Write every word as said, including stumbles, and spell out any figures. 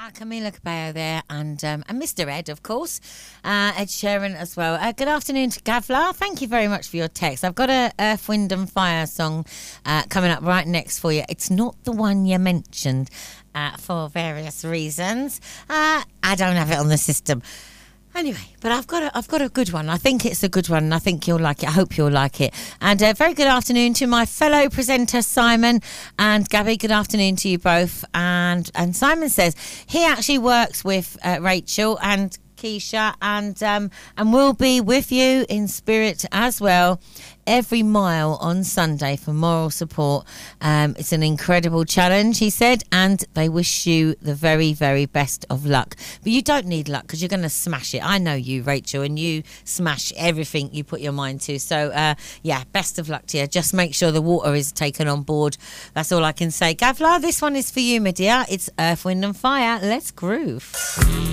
Camila Cabello there, and um, and Mister Ed, of course, uh, Ed Sheeran as well. Uh, good afternoon to Gavlar. Thank you very much for your text. I've got a Earth, Wind and Fire song uh, coming up right next for you. It's not the one you mentioned uh, for various reasons. Uh, I don't have it on the system. Anyway, but I've got a, I've got a good one. I think it's a good one, and I think you'll like it. I hope you'll like it. And a uh, very good afternoon to my fellow presenter Simon and Gabby. Good afternoon to you both. And and Simon says he actually works with uh, Rachel and Keisha, and um, and will be with you in spirit as well every mile on Sunday for moral support. Um, it's an incredible challenge, he said, and they wish you the very, very best of luck. But you don't need luck because you're going to smash it. I know you, Rachel, and you smash everything you put your mind to. So, uh, yeah, best of luck to you. Just make sure the water is taken on board. That's all I can say. Gavlar, this one is for you, my dear. It's Earth, Wind and Fire. Let's groove.